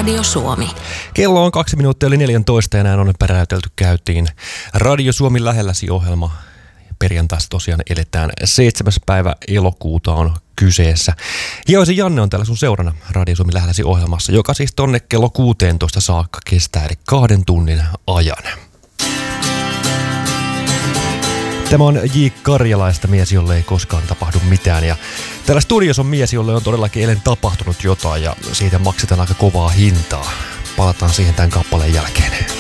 Radio Suomi. Kello on 2 minuuttia yli 14 ja näin on päräytelty käytiin Radio Suomi lähelläsi -ohjelma. Perjantaista tosiaan eletään 7. päivä elokuuta on kyseessä. Hioisen Janne on täällä sun seurana Radio Suomi lähelläsi -ohjelmassa, joka siis tonne kello 16 saakka kestää, eli 2 tunnin ajan. Tämä on J. Karjalaista, mies, jolle ei koskaan tapahdu mitään. Ja täällä studiossa on mies, jolle on todellakin eilen tapahtunut jotain ja siitä maksetaan aika kovaa hintaa. Palataan siihen tämän kappaleen jälkeen.